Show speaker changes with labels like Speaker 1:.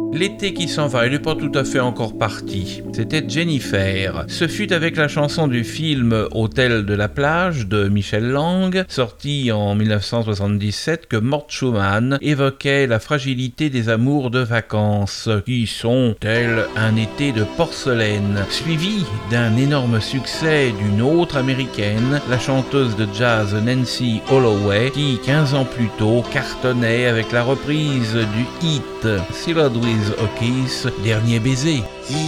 Speaker 1: L'été qui s'en va, il n'est pas tout à fait encore parti. C'était Jennifer. Ce fut avec la chanson du film Hôtel de la plage de Michel Lang, sorti en 1977, que Mort Schumann évoquait la fragilité des amours de vacances, qui sont tels un été de porcelaine, suivi d'un énorme succès d'une autre américaine, la chanteuse de jazz Nancy Holloway, qui 15 ans plus tôt cartonnait avec la reprise du hit Syllard with a Kiss, Dernier baiser.